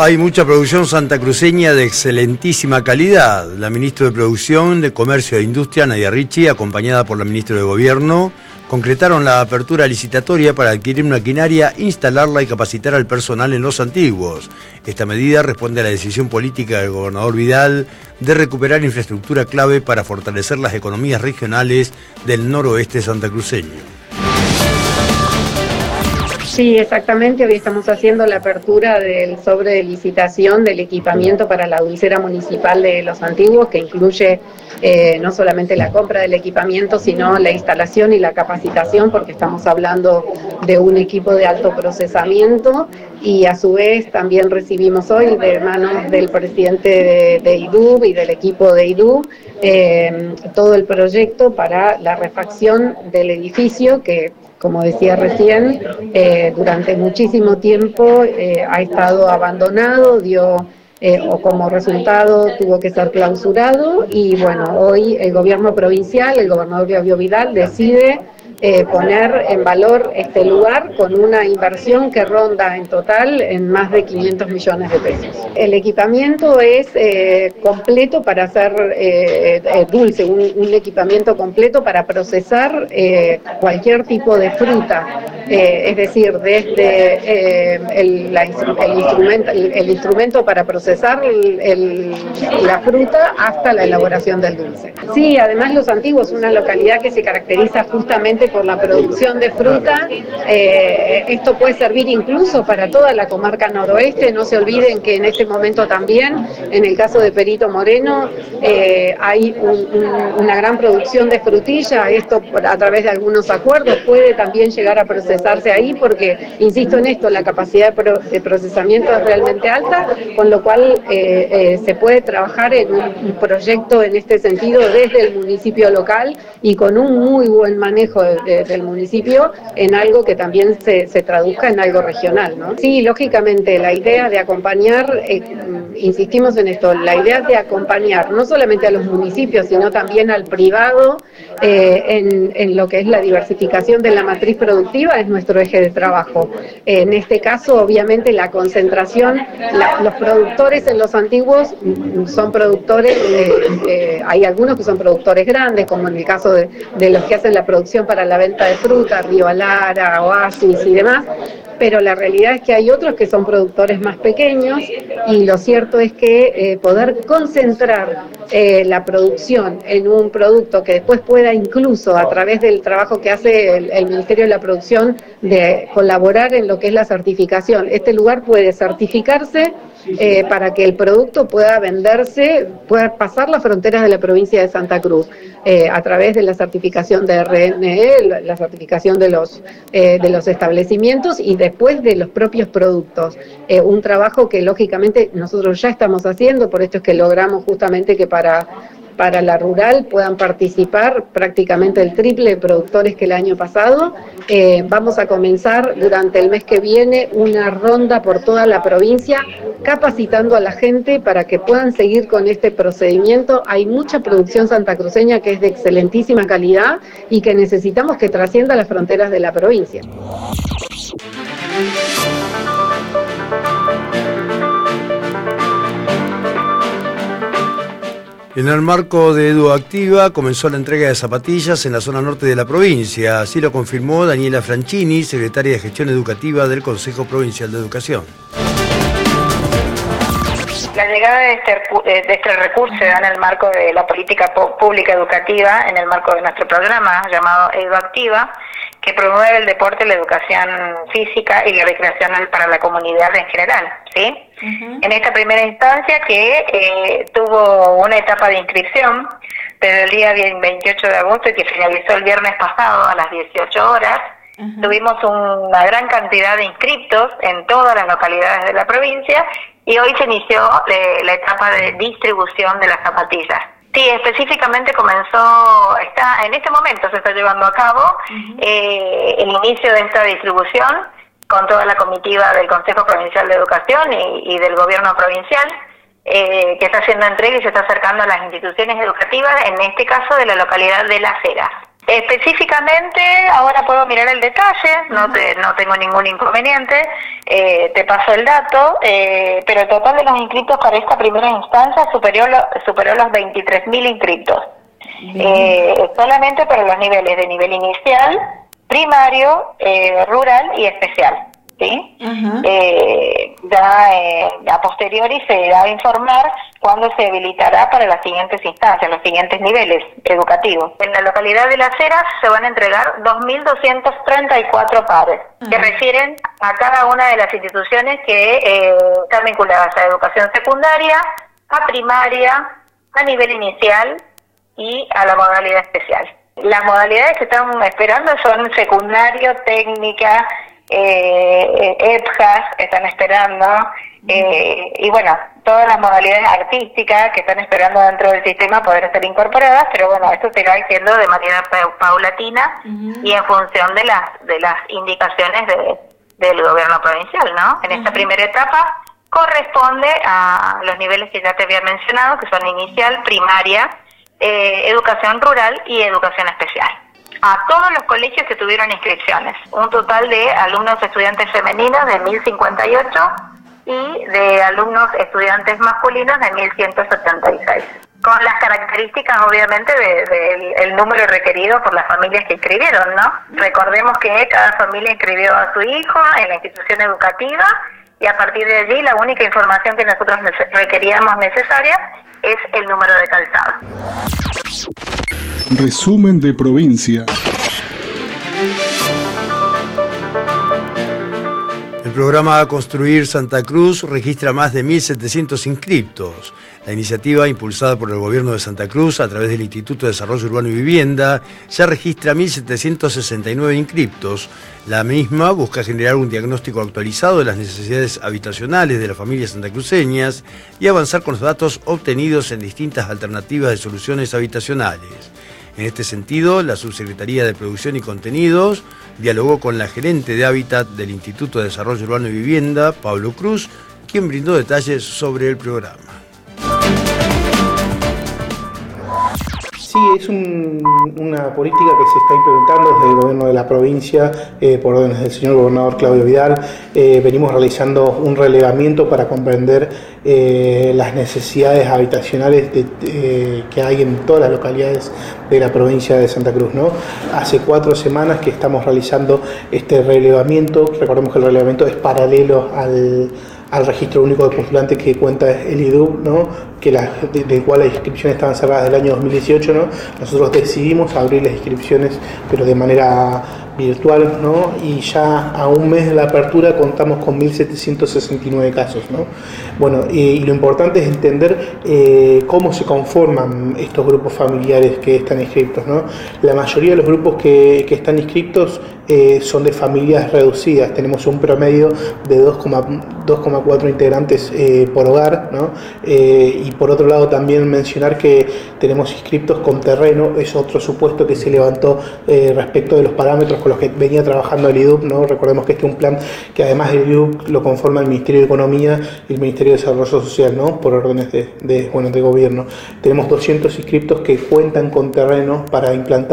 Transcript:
Hay mucha producción santacruceña de excelentísima calidad. La ministra de Producción, de Comercio e Industria, Nadia Ricci, acompañada por la ministra de Gobierno, concretaron la apertura licitatoria para adquirir maquinaria, instalarla y capacitar al personal en los antiguos. Esta medida responde a la decisión política del gobernador Vidal de recuperar infraestructura clave para fortalecer las economías regionales del noroeste santacruceño. Sí, exactamente. Hoy estamos haciendo la apertura del sobre de licitación del equipamiento para la dulcera municipal de Los Antiguos, que incluye no solamente la compra del equipamiento, sino la instalación y la capacitación, porque estamos hablando de un equipo de alto procesamiento, y a su vez también recibimos hoy de manos del presidente de IDUB y del equipo de IDUB todo el proyecto para la refacción del edificio que, como decía recién, durante muchísimo tiempo ha estado abandonado, o como resultado tuvo que ser clausurado, y bueno, hoy el gobierno provincial, el gobernador Claudio Vidal, decide poner en valor este lugar con una inversión que ronda en total en más de 500 millones de pesos. El equipamiento es completo para hacer dulce, un equipamiento completo para procesar cualquier tipo de fruta, es decir, desde el instrumento para procesar la fruta hasta la elaboración del dulce. Sí, además Los Antiguos es una localidad que se caracteriza justamente por la producción de fruta. Esto puede servir incluso para toda la comarca noroeste. No se olviden que en este momento también, en el caso de Perito Moreno, hay una gran producción de frutilla. Esto a través de algunos acuerdos puede también llegar a procesarse ahí, porque, insisto en esto, la capacidad de procesamiento es realmente alta, con lo cual se puede trabajar en un proyecto en este sentido desde el municipio local y con un muy buen manejo del municipio en algo que también se traduzca en algo regional, ¿no? Sí, lógicamente la idea de acompañar, insistimos en esto, la idea de acompañar no solamente a los municipios, sino también al privado en lo que es la diversificación de la matriz productiva es nuestro eje de trabajo. En este caso, obviamente, la concentración, los productores en Los Antiguos son productores, hay algunos que son productores grandes, como en el caso de los que hacen la producción para la venta de fruta, Río Alara, Oasis y demás, pero la realidad es que hay otros que son productores más pequeños, y lo cierto es que poder concentrar la producción en un producto que después pueda, incluso a través del trabajo que hace el Ministerio de la Producción, de colaborar en lo que es la certificación. Este lugar puede certificarse para que el producto pueda venderse, pueda pasar las fronteras de la provincia de Santa Cruz, a través de la certificación de RNE, la certificación de los establecimientos y después de los propios productos. Un trabajo que lógicamente nosotros ya estamos haciendo, por esto es que logramos justamente que para la rural puedan participar prácticamente el triple de productores que el año pasado. Vamos a comenzar durante el mes que viene una ronda por toda la provincia, capacitando a la gente para que puedan seguir con este procedimiento. Hay mucha producción santacruceña que es de excelentísima calidad y que necesitamos que trascienda las fronteras de la provincia. En el marco de EduActiva comenzó la entrega de zapatillas en la zona norte de la provincia. Así lo confirmó Daniela Franchini, secretaria de Gestión Educativa del Consejo Provincial de Educación. La llegada de este recurso se da en el marco de la política pública educativa, en el marco de nuestro programa llamado EduActiva, que promueve el deporte, la educación física y la recreación para la comunidad en general, ¿sí? En esta primera instancia, que tuvo una etapa de inscripción desde el día 28 de agosto y que finalizó el viernes pasado a las 18 horas, tuvimos una gran cantidad de inscriptos en todas las localidades de la provincia, y hoy se inició la etapa de distribución de las zapatillas. Sí, específicamente en este momento se está llevando a cabo el inicio de esta distribución con toda la comitiva del Consejo Provincial de Educación y del Gobierno Provincial, que está haciendo entrega y se está acercando a las instituciones educativas, en este caso de la localidad de Las Heras. Específicamente, ahora puedo mirar el detalle, no tengo ningún inconveniente, te paso el dato, pero el total de los inscritos para esta primera instancia superó los 23.000 inscritos. Solamente para los niveles de nivel inicial, primario, rural y especial. ¿Sí? A posteriori se irá a informar cuándo se habilitará para las siguientes instancias, los siguientes niveles educativos. En la localidad de Las Heras se van a entregar 2.234 pares, que refieren a cada una de las instituciones que están vinculadas a educación secundaria, a primaria, a nivel inicial y a la modalidad especial. Las modalidades que estamos esperando son secundario, técnica, EPJAS están esperando, y bueno, todas las modalidades artísticas que están esperando dentro del sistema poder ser incorporadas, pero bueno, esto se irá haciendo de manera paulatina y en función de las indicaciones del gobierno provincial, ¿no? En esta primera etapa corresponde a los niveles que ya te había mencionado, que son inicial, primaria, educación rural y educación especial. A todos los colegios que tuvieron inscripciones, un total de alumnos estudiantes femeninos de 1.058 y de alumnos estudiantes masculinos de 1.176, con las características obviamente del número requerido por las familias que inscribieron, ¿no? Recordemos que cada familia inscribió a su hijo en la institución educativa y a partir de allí la única información que nosotros requeríamos necesaria es el número de calzado. Resumen de provincia. El programa Construir Santa Cruz registra más de 1.700 inscriptos. La iniciativa, impulsada por el Gobierno de Santa Cruz a través del Instituto de Desarrollo Urbano y Vivienda, ya registra 1.769 inscriptos. La misma busca generar un diagnóstico actualizado de las necesidades habitacionales de las familias santacruceñas y avanzar con los datos obtenidos en distintas alternativas de soluciones habitacionales. En este sentido, la Subsecretaría de Producción y Contenidos dialogó con la gerente de Hábitat del Instituto de Desarrollo Urbano y Vivienda, Pablo Cruz, quien brindó detalles sobre el programa. Sí, es una política que se está implementando desde el gobierno de la provincia por órdenes del señor gobernador Claudio Vidal. Venimos realizando un relevamiento para comprender las necesidades habitacionales que hay en todas las localidades de la provincia de Santa Cruz, ¿no? Hace 4 semanas que estamos realizando este relevamiento. Recordemos que el relevamiento es paralelo al registro único de postulantes que cuenta el IDUB, ¿no? Del cual las inscripciones estaban cerradas del año 2018, ¿no? Nosotros decidimos abrir las inscripciones, pero de manera virtual, ¿no? Y ya a un mes de la apertura contamos con 1.769 casos, ¿no? Bueno, y lo importante es entender cómo se conforman estos grupos familiares que están inscriptos, ¿no? La mayoría de los grupos que están inscriptos son de familias reducidas. Tenemos un promedio de 2,4 integrantes por hogar, ¿no? Y por otro lado también mencionar que tenemos inscriptos con terreno. Es otro supuesto que se levantó respecto de los parámetros con los que venía trabajando el IDUB, ¿no? Recordemos que este es un plan que además del IDUB lo conforma el Ministerio de Economía y el Ministerio de Desarrollo Social, ¿no? Por órdenes de gobierno. Tenemos 200 inscriptos que cuentan con terreno para implantar